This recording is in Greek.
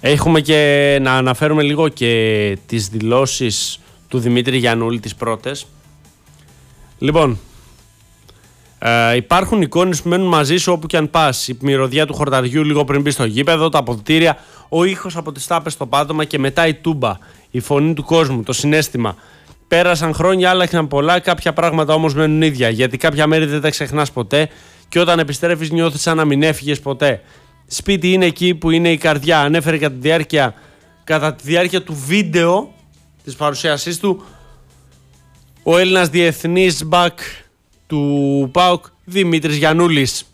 Έχουμε και να αναφέρουμε λίγο και τις δηλώσεις του Δημήτρη Γιαννούλη τις πρώτες. Λοιπόν, υπάρχουν εικόνες που μένουν μαζί σου όπου και αν πας. Η μυρωδιά του χορταριού λίγο πριν μπει στο γήπεδο, τα αποδυτήρια, ο ήχος από τις τάπες στο πάτωμα και μετά η τούμπα, η φωνή του κόσμου, το συναίσθημα. Πέρασαν χρόνια, άλλαξαν πολλά, κάποια πράγματα όμως μένουν ίδια. Γιατί κάποια μέρη δεν τα ξεχνάς ποτέ και όταν επιστρέφεις νιώθεις σαν να μην έφυγες ποτέ. Σπίτι είναι εκεί που είναι η καρδιά. Ανέφερε κατά τη διάρκεια του βίντεο της παρουσίασής του ο Έλληνας διεθνής μπακ του ΠΑΟΚ Δημήτρης Γιαννούλης.